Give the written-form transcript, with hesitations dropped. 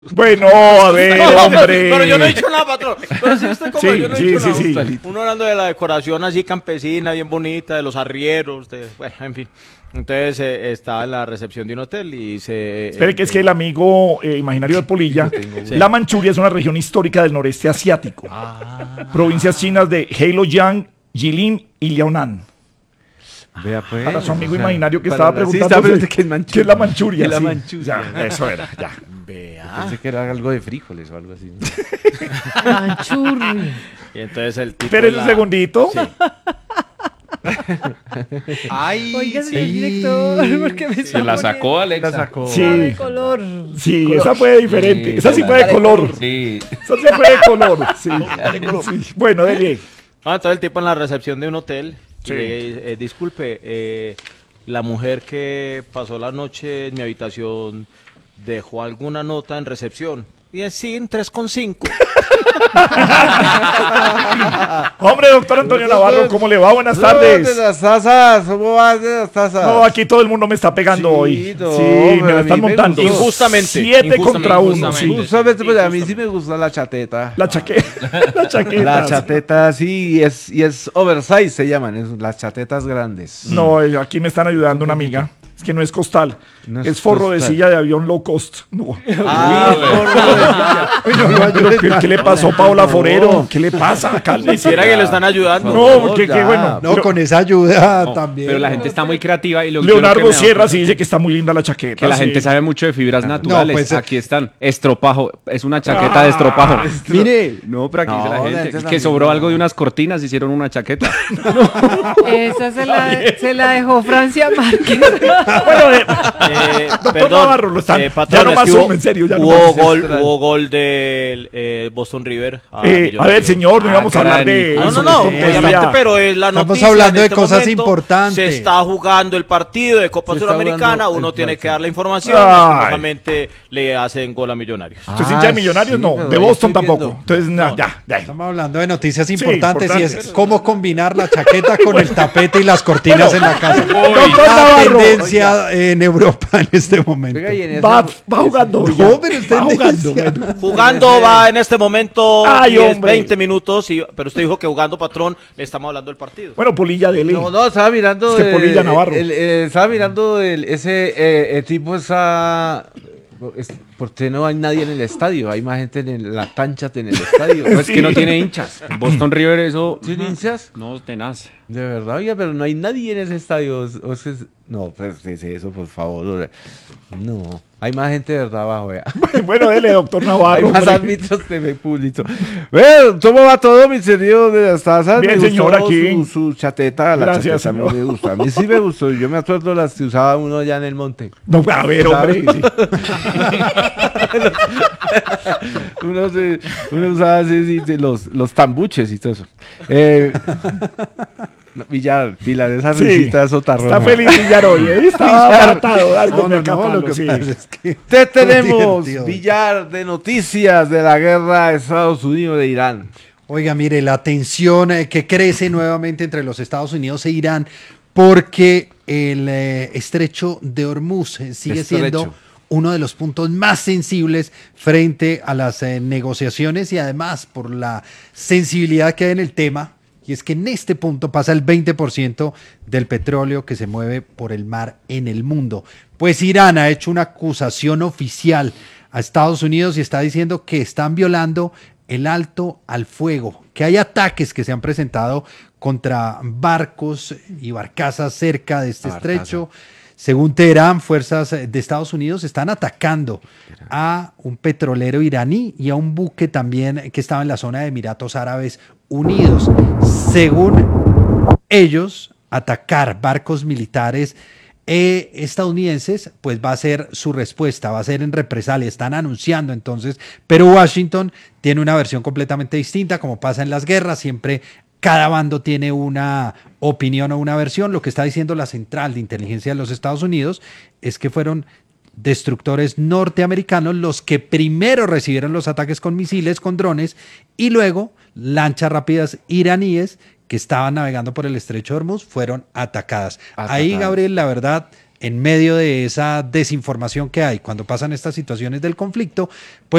Bueno, a ver, hombre. Pero yo no he dicho nada, patrón. Pero sí, usted como Sí, yo no he sí, dicho sí, nada. sí. Uno hablando de la decoración así campesina, bien bonita, de los arrieros, bueno, en fin. Entonces estaba en la recepción de un hotel y se... Espere que es que el amigo imaginario de Polilla, Sí. la Manchuria es una región histórica del noreste asiático. Provincias chinas de Heilongjiang, Jilin y Liaonan. Vea pues. Para su amigo o sea, imaginario que para estaba la- sí, preguntando estaba preguntando qué es la Manchuria. ¿Qué es la sí. Manchuria? Ya, eso era, ya. Vea. Pensé que era algo de frijoles o algo así. Manchurri. Y entonces el tipo... Espere de un segundito. Sí. Ay, Oiga, señor director, porque me Se la sacó, Alexa. La sacó. Sí. de color. Sí, esa fue diferente. Esa sí fue de color. Sí. Esa sí fue de color. Sí. Sí. Bueno, dele. Entonces el tipo en la recepción de un hotel. Sí. Disculpe, la mujer que pasó la noche en mi habitación dejó alguna nota en recepción. Y es sí, en 3,5. Hombre, doctor Antonio Navarro, ¿cómo le va? Buenas De tardes. las tazas, ¿cómo vas de las tazas? No, aquí todo el mundo me está pegando Sí, hoy. no, Sí, pero me a la mí están me montando. gustó. Injustamente. 7 contra 1, sí. Justamente, pues a mí sí me gusta la chateta. La chaqueta. La chaqueta. La chateta, sí, y es oversize, se llaman, las chatetas grandes. No, aquí me están ayudando una amiga. Es que no es costal. No es es forro de costal. silla de avión low cost. No. Ah, ¿Qué le pasó a Paula Forero? ¿Qué le pasa? Cálmese. Quisiera que lo están ayudando. No, qué bueno. No, con esa ayuda también. Pero la gente está muy creativa y lo Leonardo yo lo que me da Sierra cuenta sí dice que está muy linda la chaqueta. que la sí. gente sabe mucho de fibras naturales. pues, Aquí están. Estropajo. Es una chaqueta de estropajo. Mire, No, pero aquí dice No, la la gente. gente Es que también sobró no. algo de unas cortinas, hicieron una chaqueta. Esa se la dejó Francia Márquez. Bueno, Perdón, Navarro, lo están- patrón, ya no es más que zoom, en serio, ya no hubo más. gol del Boston River. a ver, señor, no íbamos a hablar de No, eso, no, no, de tontería. obviamente, pero es la Estamos noticia. hablando en de este cosas momento. importantes. Se está jugando el partido de Copa Se está Suramericana, jugando uno el tiene que partido. dar la información. Ay. Lastimosamente le hacen gol a Millonarios. ¿Usted es hincha de Millonarios? sí, no, pero de ahí Boston estoy tampoco. viendo. Entonces, ya. estamos hablando de noticias importantes y importantes. es cómo combinar la chaqueta con el tapete y las cortinas en la casa. Doctor La Navarro. tendencia en Europa en este momento. Oiga, y en esa- Va jugando. No, ya. pero usted va jugando. decía. bueno. Jugando va en este momento Ay, 10, hombre. 20 minutos, pero usted dijo que jugando, patrón, le estamos hablando del partido. Bueno, Polilla, dele. No, estaba mirando. Es que Polilla Navarro. Estaba mirando ese tipo, ¿por qué no hay nadie en el estadio? Hay más gente en la cancha en el estadio. Pues que no tiene hinchas. En Boston River eso. ¿Tiene hinchas? No, tenaz. De verdad, oiga, pero no hay nadie en ese estadio. No, pues es eso, por favor. No, hay más gente de verdad abajo, vea. Bueno, dele, doctor Hay Navarro. más hombre. árbitros TV público. Vean, ¿cómo va todo, mi señor de las tazas? Bien, Me gustó señor, aquí. Su chateta, la Gracias, chaqueta a mí señor. me gusta. A mí sí me gustó. Yo me acuerdo las que usaba uno allá en el monte. No, a ver, hombre. sí. Uno usaba así, sí, los tambuches y todo eso. Villar, Pilar, esa Sí. risita sotarrona. Está feliz Villar hoy, ¿eh? Estaba apartado. Algo No, me no, no, acapalo, lo que sí. pasa es que Te tenemos, divertido. Villar, de noticias de la guerra de Estados Unidos de Irán. Oiga, mire, la tensión que crece nuevamente entre los Estados Unidos e Irán porque el estrecho de Hormuz sigue siendo Estrecho. uno de los puntos más sensibles frente a las negociaciones y además por la sensibilidad que hay en el tema. Y es que en este punto pasa el 20% del petróleo que se mueve por el mar en el mundo. Pues Irán ha hecho una acusación oficial a Estados Unidos y está diciendo que están violando el alto al fuego, que hay ataques que se han presentado contra barcos y barcazas cerca de este estrecho. Según Teherán, fuerzas de Estados Unidos están atacando a un petrolero iraní y a un buque también que estaba en la zona de Emiratos Árabes Unidos. Según ellos, atacar barcos militares estadounidenses, pues va a ser su respuesta, va a ser en represalia, están anunciando entonces, pero Washington tiene una versión completamente distinta, como pasa en las guerras, siempre cada bando tiene una opinión o una versión. Lo que está diciendo la Central de Inteligencia de los Estados Unidos es que fueron destructores norteamericanos los que primero recibieron los ataques con misiles, con drones, y luego lanchas rápidas iraníes que estaban navegando por el estrecho de Hormuz fueron atacadas. Ahí, Gabriel, la verdad, en medio de esa desinformación que hay cuando pasan estas situaciones del conflicto, pues